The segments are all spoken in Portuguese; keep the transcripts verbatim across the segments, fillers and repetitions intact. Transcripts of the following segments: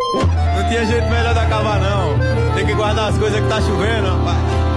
Não tinha jeito melhor de acabar, não. Tem que guardar as coisas que tá chovendo, rapaz.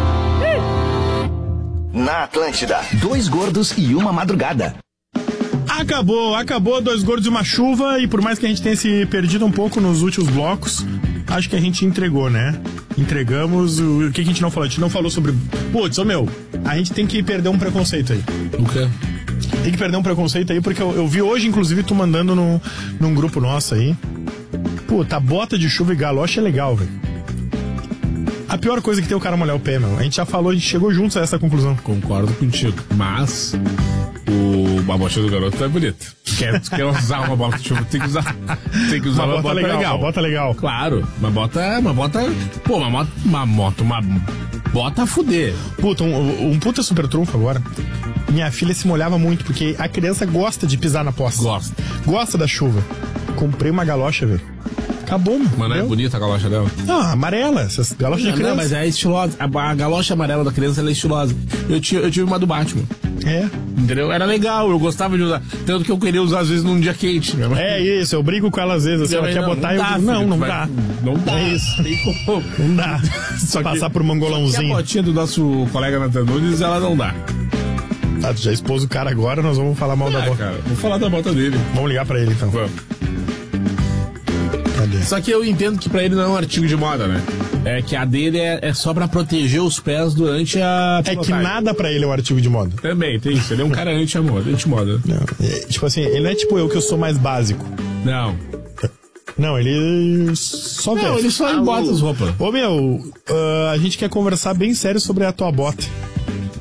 Na Atlântida, dois gordos e uma madrugada. Acabou, acabou Dois Gordos e uma Chuva. E por mais que a gente tenha se perdido um pouco nos últimos blocos, acho que a gente entregou, né? Entregamos. O, o que a gente não falou? A gente não falou sobre... Putz, ô meu, a gente tem que perder um preconceito aí. O quê? Tem que perder um preconceito aí, porque eu, eu vi hoje, inclusive, tu mandando num, num grupo nosso aí. Puta, bota de chuva e galocha é legal, velho. A pior coisa é que tem o cara molhar o pé, meu. A gente já falou, a gente chegou juntos a essa conclusão. Concordo contigo. Mas o, a bota do garoto é bonita. Quer, quer usar uma bota de chuva, tem que usar. Tem que usar uma, uma bota, bota legal, legal. Uma bota legal. Claro, uma bota. Uma bota. Pô, uma moto. Uma moto, uma bota a fuder. Puta, um, um puta super trunfo agora. Minha filha se molhava muito, porque a criança gosta de pisar na poça. Gosta. Gosta da chuva. Comprei uma galocha, velho. Acabou, mano. Mas não é bonita a galocha dela? Não, amarela, essas galochas de criança. Não, mas é estilosa. A, a galocha amarela da criança, ela é estilosa. Eu, tinha, eu tive uma do Batman. É. Entendeu? Era legal, eu gostava de usar. Tanto que eu queria usar às vezes num dia quente. Né? É isso, eu brigo com ela às vezes. Se ela quer não, botar, não eu dá, digo, não, filho, não vai, dá. Não dá. É isso. Não dá. Só que, passar por um mangolãozinho. A botinha do nosso colega Nathan Nunes, ela não dá. Tá, tu já expôs o cara agora, nós vamos falar mal ah, da bota. Cara, vou falar da bota dele. Vamos ligar pra ele então. Vamos. Cadê? Só que eu entendo que pra ele não é um artigo de moda, né? É que a dele é, é só pra proteger os pés durante a É que nada pra ele é um artigo de moda. Também, tem isso. Ele é um cara anti-moda, anti-moda. Não, é, tipo assim, ele não é tipo eu que eu sou mais básico. Não. Não, ele só Não, veste. ele só embota as roupas. Ô meu, uh, a gente quer conversar bem sério sobre a tua bota.